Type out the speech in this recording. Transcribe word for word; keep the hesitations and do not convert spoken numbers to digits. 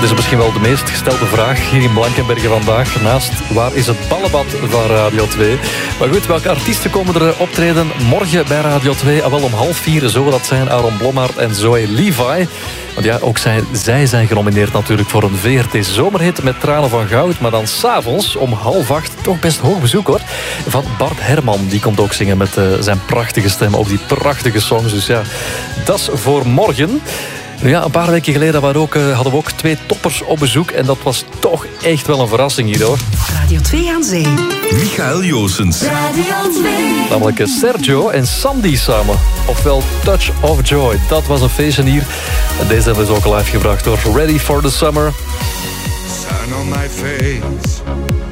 Dat is misschien wel de meest gestelde vraag hier in Blankenberge vandaag. Naast waar is het ballenbad van Radio twee? Maar goed, welke artiesten komen er optreden morgen bij Radio twee? Ah, wel om half vier, zo dat zijn Aaron Blommaert en Zoe Levi. Want ja, ook zij, zij zijn genomineerd natuurlijk voor een V R T Zomerhit met Tranen van Goud. Maar dan s'avonds om half acht, toch best hoog bezoek hoor, van Bart Herman. Die komt ook zingen met uh, zijn prachtige stem op die prachtige songs. Dus ja, dat is voor morgen. Ja, een paar weken geleden waren ook, uh, hadden we ook twee toppers op bezoek. En dat was toch echt wel een verrassing hier hoor. Radio twee aan Zee. Michael Joosens. Radio twee. Namelijk Sergio en Sandy samen. Ofwel Touch of Joy. Dat was een feestje hier. En deze hebben we dus ook live gebracht door Ready for the Summer. Sun on my face,